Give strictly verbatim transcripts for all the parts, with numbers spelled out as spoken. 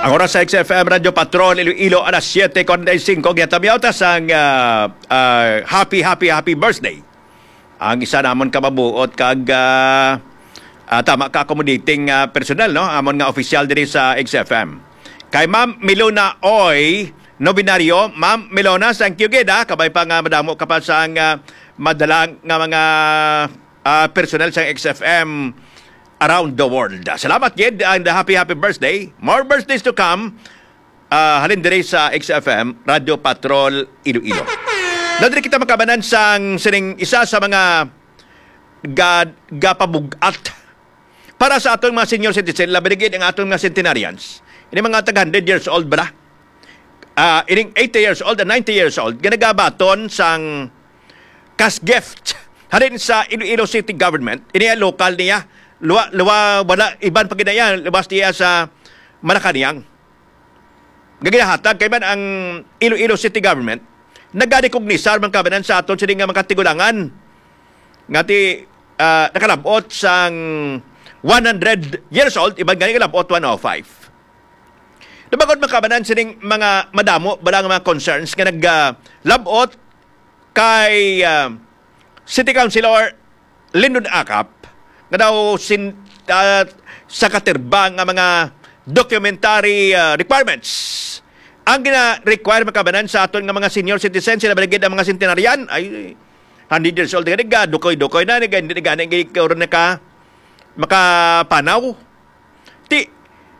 Ang oras sa X F M Radio Patrol Iloilo alas siyete forty-five giyatabyawta sang uh, uh, happy happy happy birthday. Ang isa namon ka mabuot kag uh, uh, tama ka accommodating uh, personal no amon nga official diri sa X F M. Kay Ma'am Milona Oy Novenario, Ma'am Milona, thank you gid ha kabay pa nga madamo ka pa sang uh, madalang nga mga uh, personal sa X F M around the world. Salamat gid and happy happy birthday. More birthdays to come. Uh, halin diri sa X F M Radio Patrol Iloilo. Nadiri kita makabanan sang sining isa sa mga ga, gapabugat para sa atong mga senior citizen, labi gid ang atong mga centenarians. Ini mga tag one hundred years old ba? Uh, ining eighty years old and ninety years old ginagabaton sang cash gift halin sa Iloilo City Government. Ini ang local niya. Luwa, luwa, wala, iban pa ginayan, labas niya sa Malacanang. Gaginahatag, kaya man ang Iloilo City Government, nag-recognisar man kabanan sa aton sining nga mga tigulangan. Ngati, uh, nakalabot sang one hundred years old, iban ganyan kalabot one oh five. Nabagod man kabanan sining mga madamo, balang mga concerns, nga nag-labot kay uh, City Councilor Lyndon Acap, nga daw sin, uh, sa katerbang ang mga documentary uh, requirements. Ang gina-require makabanan sa aton nga mga senior citizens, sila baligid ang mga centenarian, ay one hundred years old, nga dukoy-dukoy na, nga hindi nga nga na ka makapanaw. Ti,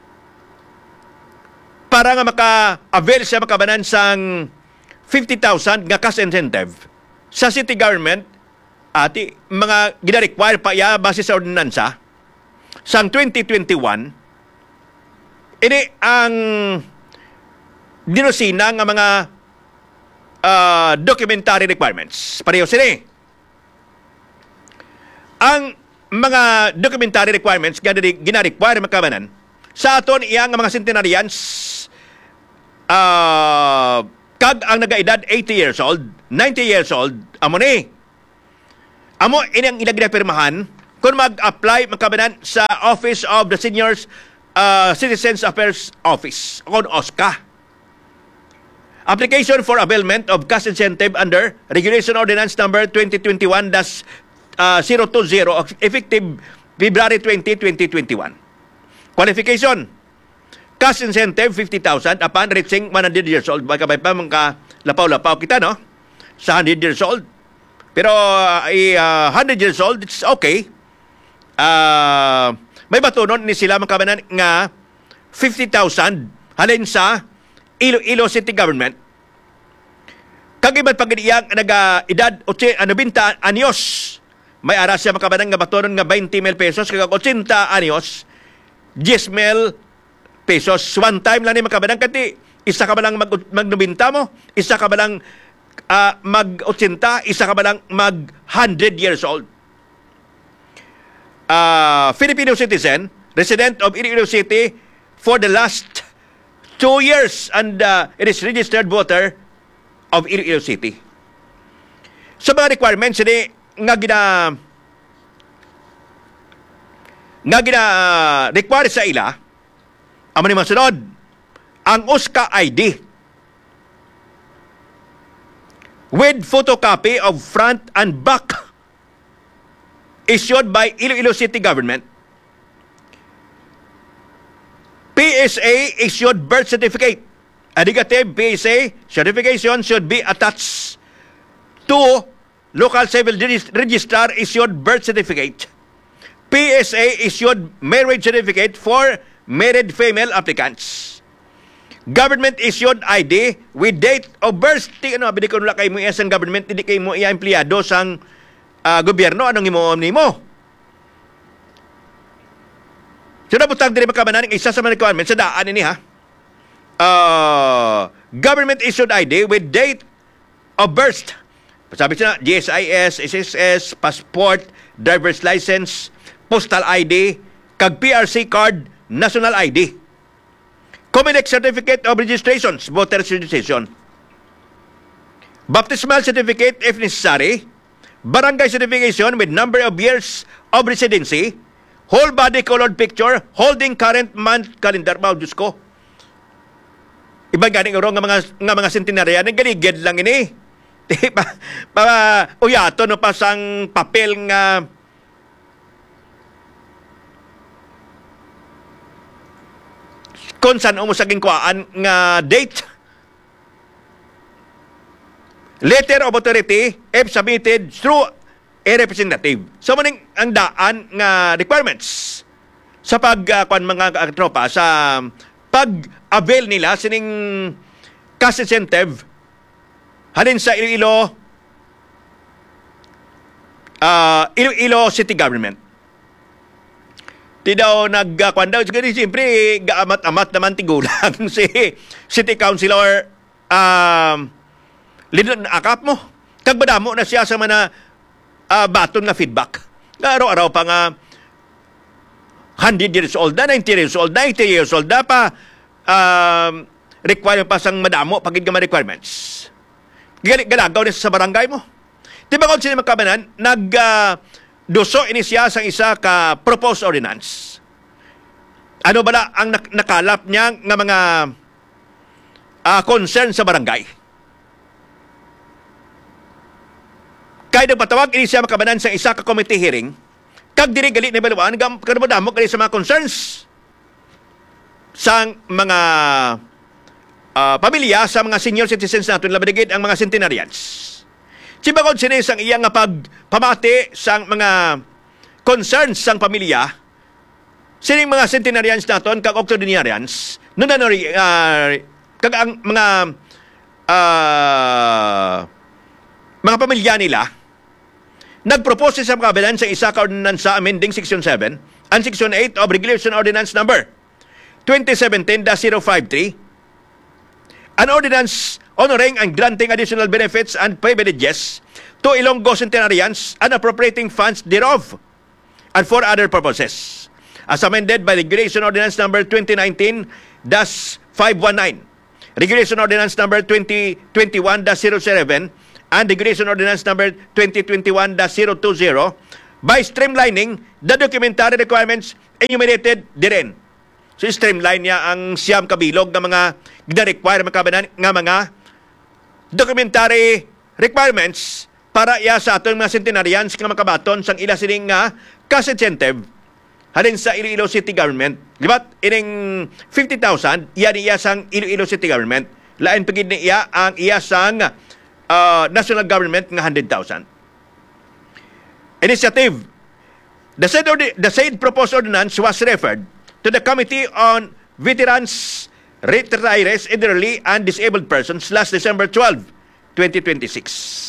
para nga maka-avail siya makabanan sang fifty thousand nga cash incentive sa city government, ati mga gina-require pa ya base sa ordinansa sang twenty twenty-one. Ini ang dinusina nga mga uh, documentary requirements. Pareho sini. Ang mga documentary requirements nga gina-require makabanan sa aton iyang mga centenarians uh, kag ang nagaedad eighty years old, ninety years old, amo ni Amo, inyang inaginapirmahan kung mag-apply magkabanan sa Office of the Seniors uh, Citizens Affairs Office, o O S C A. Application for availment of cash incentive under Regulation Ordinance Number twenty twenty-one dash zero two zero effective February twentieth, twenty twenty-one. Qualification: cash incentive fifty thousand upon reaching one hundred years old. Baka ba pa mga lapaw-lapaw kita, no? Sa one hundred years old. Pero uh, uh, one hundred years old, it's okay. Uh, may batunon ni sila makabanan nga fifty thousand halin sa Iloilo City Government. Kagiban pag-iiyang naga-edad ninety anyos, may aras siya makabanan nga batunon nga twenty mil pesos, kag eighty anyos, ten mil pesos. One time lang ni makabanan, kati isa ka ba lang mag- mag-ninety mo, isa ka ba lang Uh, mag-eighty, isa ka ba lang mag-one hundred years old. Uh, Filipino citizen, resident of Iloilo City for the last two years and uh, it is registered voter of Iloilo City. So mga requirements ini nga gina nga gina uh, require sa ila amo ni masunod ang O S C A I D with photocopy of front and back issued by Iloilo City Government. P S A issued birth certificate. A negative P S A certification should be attached to local civil register issued birth certificate. P S A issued marriage certificate for married female applicants. Government issued I D with date of birth. Di ano, abili ko nula kay mo iya sang government, hindi kay mo iya empleyado sang uh, gobyerno, anong imo ni mo. So nabutang diri makabanan ng isa sa mga requirements sa daan ini ha. Uh, government issued I D with date of birth. Sabi siya, G S I S, S S S, passport, driver's license, postal I D, kag P R C card, national I D. Comelec Certificate of Registrations, voter registration. Baptismal certificate if necessary. Barangay certification with number of years of residency. Whole body colored picture holding current month calendar. Wow, Diyos ko. Iba ganing uro nga mga nga mga centenarian ganigid lang ini. Di pa pa uyato no pasang papel nga kung saan mo saging kuhaan nga date. Letter of authority if submitted through a representative. So maning ang daan nga requirements sa pag uh, kwan mga uh, tropa sa pag-avail nila sining cash incentive halin sa Iloilo uh, Iloilo City Government. Di daw nagkwan daw. Siguro siyempre, gaamat-amat naman tigulang si City Councilor um, Lindon Akap mo. Kagbadamo na siya sa mga uh, baton nga feedback. Araw-araw pa nga one hundred years old na, ninety years old na, eighty years old na pa um, require pa sang madamo pagid nga requirements. Galagaw na sa barangay mo. Di ba kung sino magkabanan, nag... Uh, Duso ini siya sa isa ka proposed ordinance. Ano ba na ang nak- nakalap niya nga mga uh, concern sa barangay? Kaya nagpatawag ini siya makabanan sa isa ka committee hearing, kag diri gali na balawaan, kadamo gali sa mga concerns sa mga uh, pamilya, sa mga senior citizens natin, labadigid ang mga centenarians. Sibagod sinis ang iyang pagpamati sa mga concerns sang pamilya, sining mga centenarians naton, kag octogenarians, no na uh, kag ang mga uh, mga pamilya nila, nagpropose sa mga kabilan sa isa ka ordinansa amending Section seven and Section eight of Regulation Ordinance Number twenty seventeen dash zero five three, an ordinance honoring and granting additional benefits and privileges to Ilonggo centenarians and appropriating funds thereof and for other purposes, as amended by Regulation Ordinance Number twenty nineteen dash five nineteen, Regulation Ordinance Number twenty twenty-one dash zero seven, and Regulation Ordinance Number twenty twenty-one dash zero twenty by streamlining the documentary requirements enumerated therein. So, streamline niya ang siyam kabilog ng mga gina-require nga mga documentary requirements para iya sa atong mga centenarians nga makabaton sang ila sining nga cash incentive halin sa Iloilo City Government. Libat ining fifty thousand iya iya sang Iloilo City Government. Lain pagid ni iya ang iya sang uh, national government nga one hundred thousand. Initiative. The said, the said proposed ordinance was referred to the Committee on Veterans, Retirees, Elderly, and Disabled Persons last December twelfth, twenty twenty-six.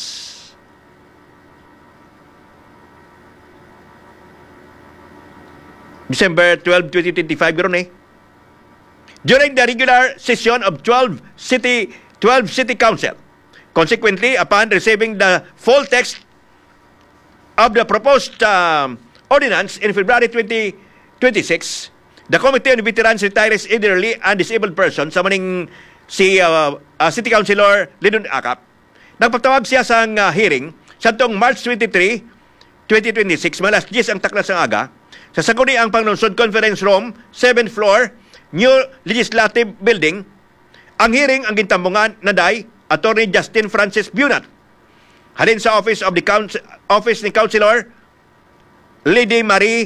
December twelfth, twenty twenty-five, ganoon eh. During the regular session of twelve City twelve City Council. Consequently, upon receiving the full text of the proposed um, ordinance in February twenty twenty-six, the Committee on Veterans, Retirees, Elderly, and Disabled Persons, sa maning si uh, uh, City Councilor Lindon Akap, nagpatawag siya sa uh, hearing sa tong March twenty-third, twenty twenty-six, malas diyes ang taklas ng aga, sa Saguni ang Panglungsod Conference Room, seventh floor, New Legislative Building. Ang hearing ang gintambungan na day Attorney Justin Francis Bunat, halin sa office of the Council, office ni Councilor Lady Marie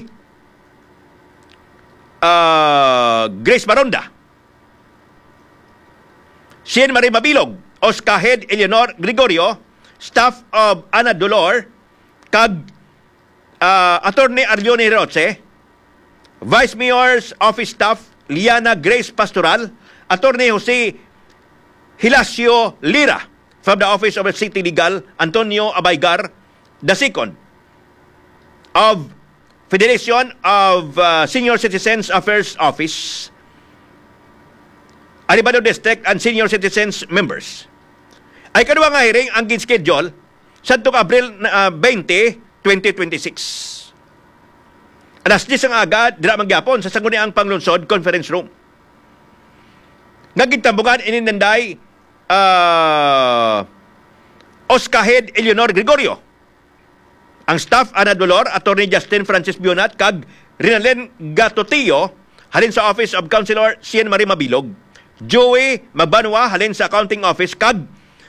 uh, Grace Maronda, Sien Marie Mabilog, Oscar Head Eleanor Gregorio, staff of Ana Dolor, kag uh, Attorney Arlione Roche, Vice Mayor's Office Staff Liana Grace Pastoral, Attorney Jose Hilasio Lira, from the Office of the City Legal Antonio Abaygar the Second, of Federation of uh, Senior Citizens Affairs Office, Aribado District and Senior Citizens Members. Ay kaduwa nga hearing ang gin-schedule sa Abril uh, twenty, twenty twenty-six. Alas diyes ang aga, dira mangyapon sa Sangguniang Panglungsod Conference Room. Nagintambungan ininanday uh, Oscar Head Eleanor Gregorio, ang staff Ana Dolor, Attorney Justin Francis Bunat, kag Rinalen Gatotillo, halin sa Office of Councilor Sien Marie Mabilog, Joey Magbanwa halin sa accounting office kag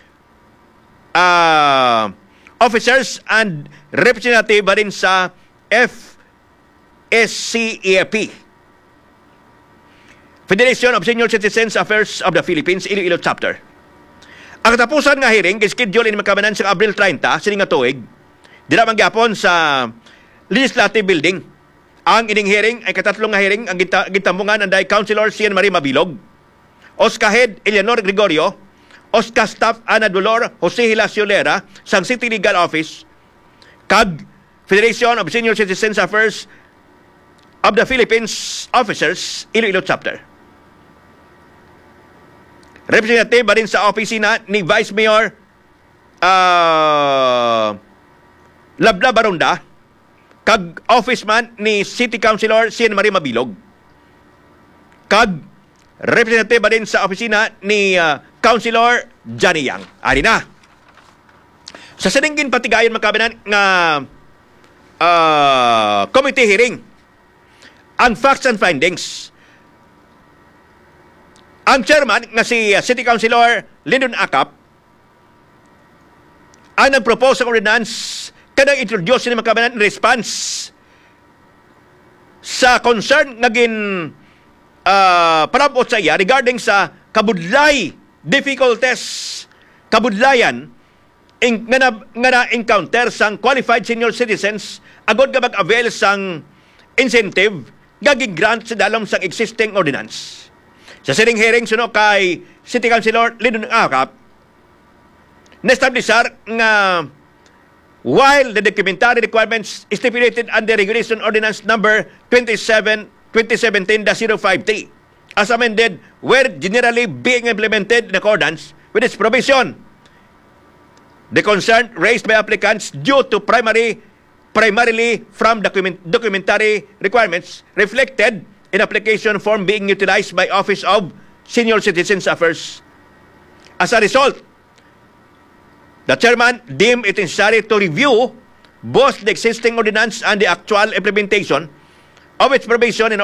uh, officers and representative halin sa F S C E A P, Federation of Senior Citizens Affairs of the Philippines, Iloilo Chapter. Ang katapusan nga hearing schedule in makamanan sa Abril thirty sining nga tuig dira man gyapon sa Legislative Building. Ang ining hearing ay katatlong nga hearing ang gita, gitambungan anday Councilor Sian Marie Mabilog, Oscar Head Eleanor Gregorio, Oscar Staff Ana Dolor Jose Hilacio Lera sang City Legal Office kag Federation of Senior Citizens Affairs of the Philippines Officers, Iloilo Chapter. Representative ba rin sa opisina ni Vice Mayor uh, Labla Barunda kag office man ni City Councilor Sian Marie Mabilog kag representative ba rin sa opisina ni uh, Councilor Johnny Yang. Ari na. Sa siningin patigayon makabinan nga uh, committee hearing ang facts and findings. Ang chairman nga si uh, City Councilor Lyndon Acap ang nag-propose ng ordinance kanang introduce ni makabanan in response sa concern nga gin uh, parabot sa iya regarding sa kabudlay difficulties kabudlayan in, nga na, nga na encounter sang qualified senior citizens agod nga mag-avail sang incentive nga grant sa dalom sang existing ordinance. Sa sining hearing suno kay City Councilor Lyndon Acap, na-establishar nga while the documentary requirements stipulated under Regulation Ordinance Number twenty-seven twenty seventeen dash zero five three as amended were generally being implemented in accordance with its provision, the concern raised by applicants due to primary primarily from document, documentary requirements reflected in application form being utilized by Office of Senior Citizens Affairs. As a result, the chairman deemed it necessary to review both the existing ordinance and the actual implementation of its provision in